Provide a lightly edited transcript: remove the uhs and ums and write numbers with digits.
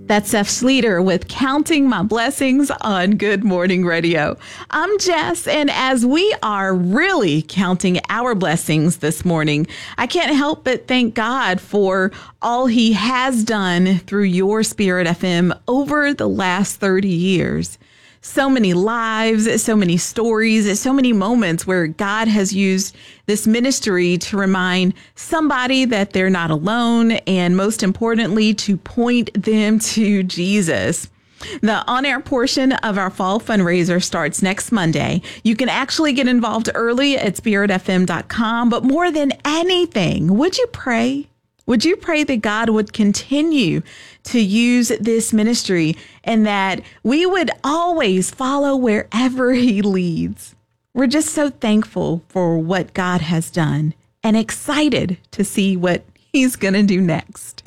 That's Seth Schleter with Counting My Blessings on Good Morning Radio. I'm Jess, and as we are really counting our blessings this morning, I can't help but thank God for all He has done through your Spirit FM over the last 30 years. So many lives, so many stories, so many moments where God has used this ministry to remind somebody that they're not alone, and most importantly, to point them to Jesus. The on-air portion of our fall fundraiser starts next Monday. You can actually get involved early at spiritfm.com, but more than anything, would you pray? Would you pray that God would continue to use this ministry and that we would always follow wherever He leads? We're just so thankful for what God has done and excited to see what He's going to do next.